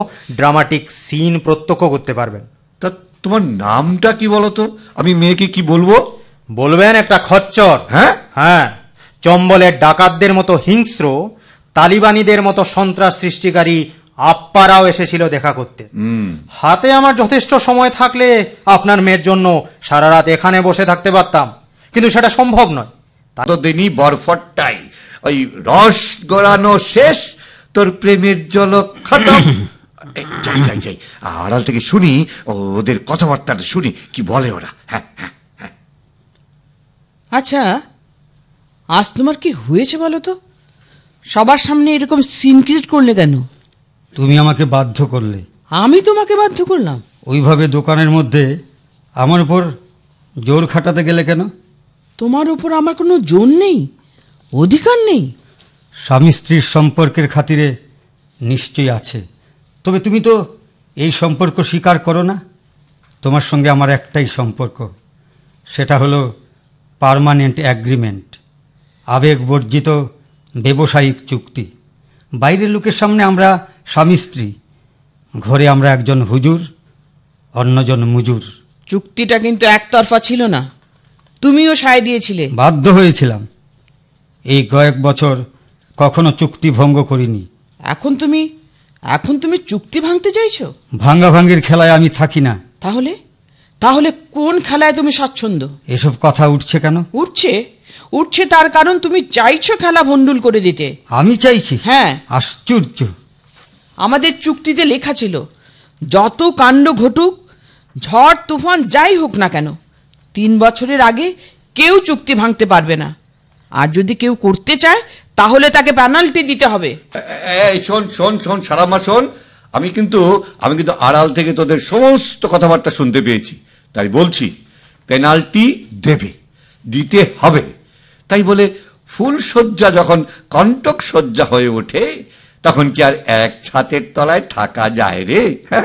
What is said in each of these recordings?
Dramatic scene প্রত্যক্ষ করতে পারবেন। তা তোমার নামটা কি বলো তো, আমি মেয়েকে কি বলবো? বলবেন একটা খচ্চর। হ্যাঁ হ্যাঁ, চম্বলের ডাকাতদের মতো হিংস্র, তালিবানিদের মতো সন্ত্রাস সৃষ্টিকারী আপ্পারাও এসেছিল দেখা করতে। হাতে আমার যথেষ্ট সময় থাকলে আপনার মেয়ের জন্য সারা রাত এখানে বসে থাকতে পারতাম, কিন্তু সেটা সম্ভব নয়। ততদিনই বরফটাই ওই রস গড়ানো শেষ, তোর প্রেমের জল খতম। যাই যাই যাই, আড়াল থেকে শুনি ওদের কথাবার্তাটা, শুনি কি বলে ওরা। হ্যাঁ হ্যাঁ হ্যাঁ। আচ্ছা, আজ তোমার কি হয়েছে বলো তো? সবার সামনে এরকম সিন ক্রিয়েট করলে কেন? তুমি আমাকে বাধ্য করলে। আমি তোমাকে বাধ্য করলাম? ওইভাবে দোকানের মধ্যে আমার উপর জোর খাটাতে গেলে কেন? তোমার উপর আমার কোনো জোর নেই, অধিকার নেই। স্বামী স্ত্রীর সম্পর্কের খাতিরে নিশ্চয়ই আছে, তবে তুমি তো এই সম্পর্ক স্বীকার করো না। তোমার সঙ্গে আমার একটাই সম্পর্ক, সেটা হলো পার্মানেন্ট অ্যাগ্রিমেন্ট, আবেগবর্জিত ব্যবসায়িক চুক্তি। বাইরের লোকের সামনে আমরা স্বামী স্ত্রী, ঘরে আমরা একজন হুজুর, অন্যজন মুজুর। চুক্তিটা কিন্তু একতরফা ছিল না, তুমিও সায় দিয়েছিলে। বাধ্য হয়েছিলাম। এই কয়েক বছর কখনো চুক্তি ভঙ্গ করিনি। এখন তুমি চুক্তি ভাঙতে চাইছো? ভাঙ্গাভাঙ্গির খেলায় আমি থাকি না। তাহলে কোন খেলায় তুমি স্বাচ্ছন্দ্য? এসব কথা উঠছে কেন? উঠছে তার কারণ তুমি চাইছো খেলা ভণ্ডুল করে দিতে। আমি চাইছি? হ্যাঁ। আশ্চর্য! আমাদের চুক্তিতে লেখা ছিল, যত কাণ্ড ঘটুক, ঝড় তুফান যাই হোক না কেন, 3 বছরের আগে কেউ চুক্তি ভাঙতে পারবে না। আর যদি কেউ করতে চায় তাহলে তাকে পেনাল্টি দিতে হবে। শোন শোন শোন সারামা, শোন, আমি কিন্তু আড়াল থেকে তোদের সমস্ত কথাবার্তা শুনতে পেয়েছি, তাই বলছি পেনাল্টি দিতে হবে। তাই বলে ফুল শয্যা যখন কণ্টক শয্যা হয়ে ওঠে, তখন কি আর এক ছাতের তলায় থাকা যায় রে?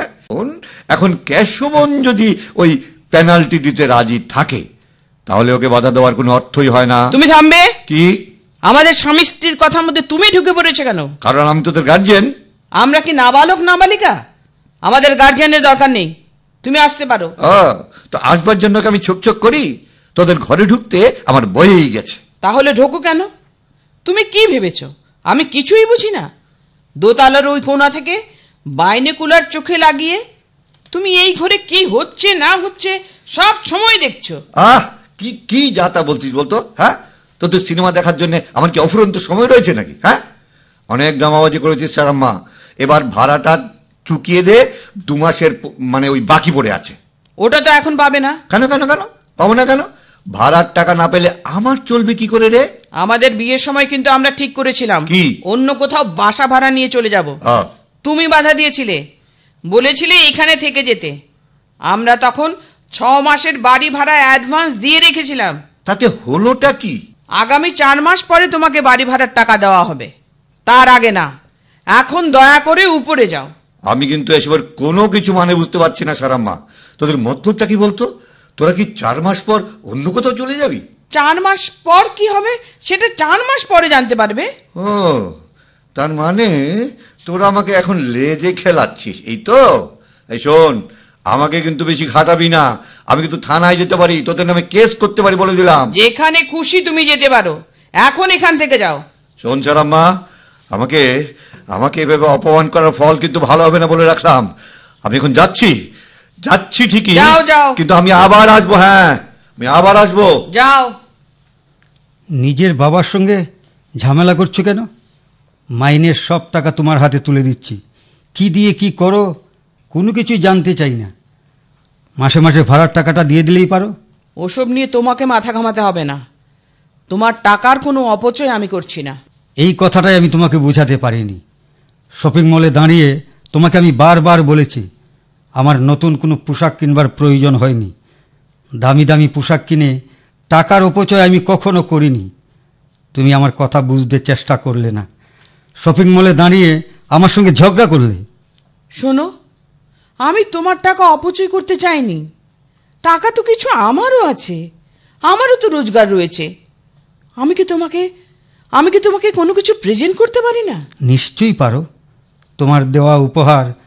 এখন কেশবন যদি ওই পেনাল্টি দিতে রাজি থাকে, তাহলে ওকে বাধা দেওয়ার কোনো অর্থই হয় না। তুমি থামবে? কি? আমাদের স্বামী স্ত্রীর কথার মধ্যে তুমি ঢুকে পড়েছে কেন? কারণ আমি তোদের গার্জিয়ান। আমরা কি নাবালক নাবালিকা? আমাদের গার্জিয়ানের দরকার নেই, তুমি আসতে পারো। তো আসবার জন্য আমি ছোক করি? তোদের ঘরে ঢুকতে আমার বয়েই গেছে। তাহলে ঢোকো কেন? তুমি কি ভেবেছো আমি কিছুই বুঝি না? দোতলার ওই কোণা থেকে বাইনোকুলার চোখে লাগিয়ে তুমি এই ঘরে কি হচ্ছে না হচ্ছে সব সময় দেখছো। কি কি যাতা বলছিস বলতো? হ্যাঁ, তোদের সিনেমা দেখার জন্য আমার কি অফুরন্ত সময় রয়েছে নাকি? হ্যাঁ, অনেক জামাবাজি করেছিস সারাম্মা, এবার ভাড়াটা চুকিয়ে দে। 2 মাসের মানে ওই বাকি পড়ে আছে। ওটা তো এখন পাবে না। কেন পাবো না কেন? ভাড়ার টাকা না পেলে আমার চলবে কি করে রে? আমাদের বিয়ের সময় কিন্তু আমরা ঠিক করেছিলাম কি অন্য কোথাও বাসা ভাড়া নিয়ে চলে যাব। তুমি বাধা দিয়েছিলে, বলেছিলে এখানে থেকে যেতে। আমরা তখন 6 মাসের বাড়ি ভাড়া অ্যাডভান্স দিয়ে রেখেছিলাম। তাতে হলোটা কি? আগামী 4 মাস পরে তোমাকে বাড়ি ভাড়ার টাকা দেওয়া হবে, তার আগে না। এখন দয়া করে উপরে যাও। আমি কিন্তু এসবের কোনো কিছু মানে বুঝতে পারছি না সারাম্মা, তোদের মতলবটা কি বলতো? তোরা কি 4 মাস পর অন্য কোথাও চলে যাবি? 4 মাস পর কি হবে সেটা 4 মাস পরে জানতে পারবে। তার মানে তোরা আমাকে এখন লেজে খেলাচ্ছিস, এই তো? এই শোন, আমাকে কিন্তু বেশি ঘাটাবি না, আমি কিন্তু থানায় যেতে পারি, তোদের নামে কেস করতে পারি, বলে দিলাম। যেখানে খুশি তুমি যেতে পারো, এখন এখান থেকে যাও। শোন সারাম্মা, আমাকে এভাবে অপমান করার ফল কিন্তু ভালো হবে না বলে রাখলাম। আমি এখন যাচ্ছি ঠিকই, যাও, কিন্তু আমি আবার আসবো। হ্যাঁ, আমি আবার আসবো। যাও। নিজের বাবার সঙ্গে ঝামেলা করছো কেন? মাইনের সব টাকা তোমার হাতে তুলে দিচ্ছি, কি দিয়ে কি করো কোনো কিছুই জানতে চাই না। মাসে মাসে ভাড়ার টাকাটা দিয়ে দিলেই পারো। ওসব নিয়ে তোমাকে মাথা ঘামাতে হবে না, তোমার টাকার কোনো অপচয় আমি করছি না। এই কথাটাই আমি তোমাকে বোঝাতে পারিনি। শপিং মলে দাঁড়িয়ে তোমাকে আমি বারবার বলেছি আমার নতুন কোনো পোশাক কিনবার প্রয়োজন হয়নি। দামি দামি পোশাক কিনে টাকার অপচয় আমি কখনো করিনি। তুমি আমার কথা বুঝতে চেষ্টা করলে না, শপিং মলে দাঁড়িয়ে আমার সঙ্গে ঝগড়া করলে। শোনো, আমি তোমার টাকা অপচয় করতে চাইনি। টাকা তো কিছু আমারও আছে, আমারও তো রোজগার রয়েছে। আমি কি তোমাকে কোনো কিছু প্রেজেন্ট করতে পারি না? নিশ্চয়ই পারো। তোমার দেওয়া উপহার